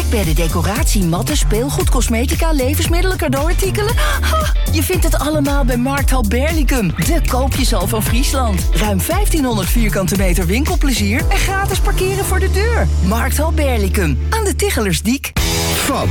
Dekbedden, decoratie, matten, speelgoed, cosmetica, levensmiddelen, cadeauartikelen. Ha, je vindt het allemaal bij Markthal Berlicum. De koopjesal van Friesland. Ruim 1500 vierkante meter winkelplezier en gratis parkeren voor de deur. Markthal Berlicum. Aan de Tigelersdiek. Fab